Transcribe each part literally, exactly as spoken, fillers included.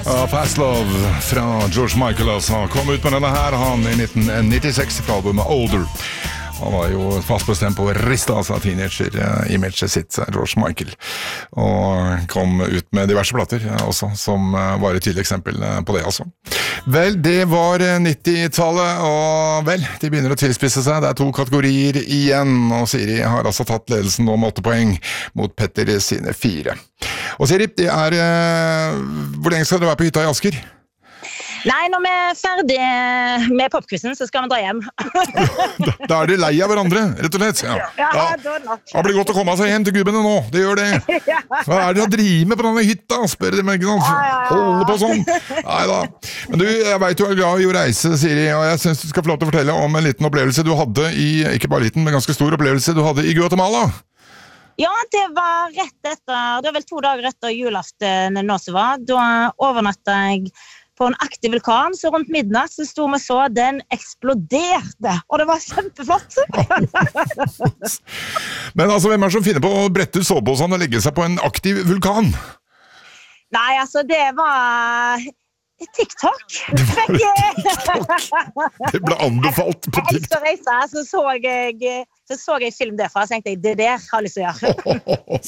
Ja, Fast Love fra George Michael altså. Kom ut med denne her han i nitten nittiseks fra albumet Older. Han var jo fast bestemt på å riste av seg teenager-imaget sitt, George Michael. Og kom ut med diverse plater også, som var et tydelig eksempel på det altså. Vel, det var nittitallet, og vel, de begynner å tilspisse seg. Det er to kategorier igjen, og Siri har altså tatt ledelsen nå med åtte poeng mot Petter sine fire. Og Siri, det er, hvor lenge skal dere være på hytta i Asker? Nei, når vi er ferdig med popquizen, så skal vi dra hjem. da, da er de lei av hverandre, rett og slett. Ja, ja, ja. da er det nok. Det blir godt å komme seg hjem til gubbene nå, det gjør det. Hva er det å drive med på denne hytta? Spør dem, ikke sant? Ja, ja, ja. Holde på sånn. Neida. Men du, jeg vet du er glad i å reise, Siri, og jeg synes du skal få lov til å fortelle om en liten opplevelse du hadde i, ikke bare liten, men ganske stor opplevelse du hadde i Guatemala. Ja, det var rett etter, det var vel to dager etter julaften nå som var. Da overnattet jeg på en aktiv vulkan, så rundt midnatt så sto vi så, den eksploderte, og det var kjempeflott. Men altså, hvem er det som finner på å brette soveposen og legge seg på en aktiv vulkan? Nei, altså, det var TikTok. Det var TikTok. Det ble anbefalt på TikTok. Jeg elsker å reise, så så jeg, så så jeg film derfra, og så tenkte jeg, det der har jeg lyst til å gjøre.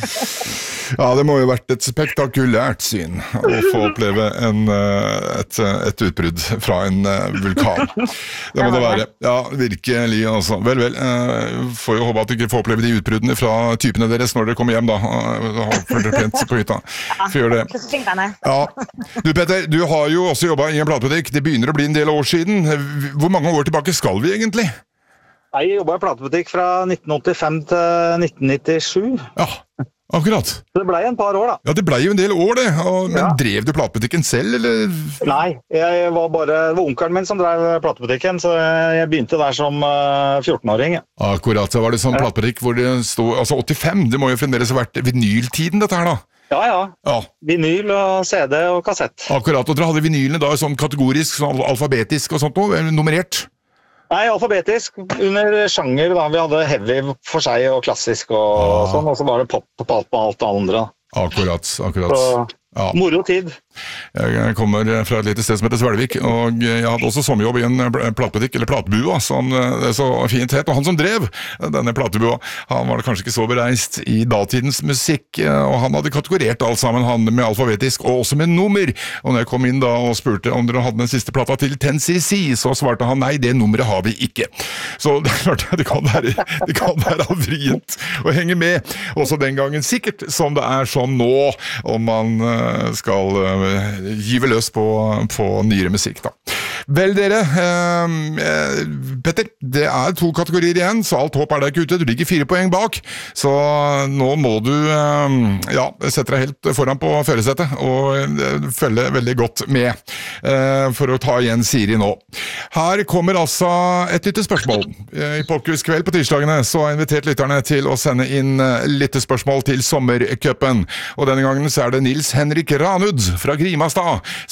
Ja, det må jo ha vært et spektakulært syn å få oppleve en, et, et utbrudd fra en vulkan. Det må det være. Ja, virkelig altså. Vel, vel, får jo håpe at du ikke får oppleve de utbruddene fra typene deres når dere kommer hjem da. Følg dere pent på hytta. For gjør det. Ja. Du Petter, du har jo også jobbet i en platebutikk. Det begynner å bli en del år siden. Hvor mange år tilbake skal vi egentlig? Jeg jobbet i platebutikk fra nitten åttifem til nitten nittisju. Ja, akkurat. Det ble en par år da. Ja, det ble jo en del år det. Og, men ja. Drev du platebutikken selv, eller? Nei, jeg var bare, det var onkelen min som drev platebutikken, så jeg begynte der som fjortenåring. Akkurat, så var det sånn platebutikk hvor det stod, altså åttifem, det må jo fremdeles ha vært vinyltiden dette her da. Ja, ja, ja. Vinyl og C D og kassett. Akkurat, og dere hadde vinylene da sånn kategorisk, sånn alfabetisk og sånt noe, nummerert? Nei, alfabetisk, under sjanger da, vi hadde heavy for seg og klassisk og ah. sånn, og så var det pop på alt på alt det andre. Akkurat, akkurat. Så, ja. Moro tid. Jeg kommer fra et lite sted som heter Svelvik, og jeg hadde også sommerjobb i en platebutikk, eller platebua, som det så fint het, og han som drev denne platebua, han var kanskje ikke så bereist i datidens musikk, og han hadde kategorert alt sammen, han med alfabetisk, og også med nummer, og når jeg kom inn da og spurte om dere hadde den siste plata til ten C C, så svarte han, nei, det nummeret har vi ikke. Så det er klart, det kan være, det kan være vrient å henge med, også den gangen sikkert, som det er sånn nå, om man skal gyve løs på, på nyere musikk da. Vel dere, eh, Petter, det er to kategorier igjen, så alt håp er der ikke ute, du ligger fire poeng bak, så nå må du eh, ja, sette deg helt foran på førersetet og eh, følge veldig godt med eh, for å ta igjen Siri nå. Her kommer altså et lyttespørsmål. I Popquiz-kveld på tirsdagene så har jeg invitert lytterne til å sende inn lyttespørsmål til sommercupen, og denne gangen så er det Nils Henrik Ranud fra Grimastad